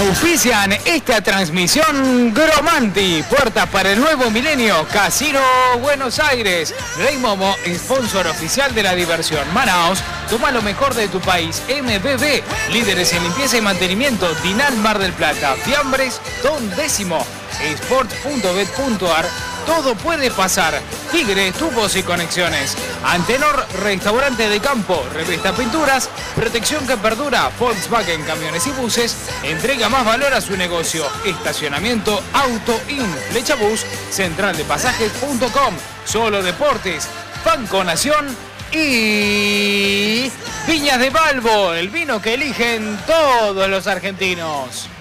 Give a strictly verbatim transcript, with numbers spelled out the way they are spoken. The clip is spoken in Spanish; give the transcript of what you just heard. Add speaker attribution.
Speaker 1: Auspician esta transmisión Gromanti, puertas para el nuevo milenio, Casino Buenos Aires, Rey Momo, sponsor oficial de la diversión. Manaos, toma lo mejor de tu país. M B B, líderes en limpieza y mantenimiento. Dinal Mar del Plata, Fiambres, Don Décimo, sport punto bet punto ar. Todo puede pasar. Tigre, tubos y conexiones. Antenor, restaurante de campo. Revista Pinturas. Protección que perdura. Volkswagen, camiones y buses. Entrega más valor a su negocio. Estacionamiento Auto In. Flechabús. Central de pasajes punto com. Solo Deportes. Banco Nación. Y Viñas de Balbo. El vino que eligen todos los argentinos.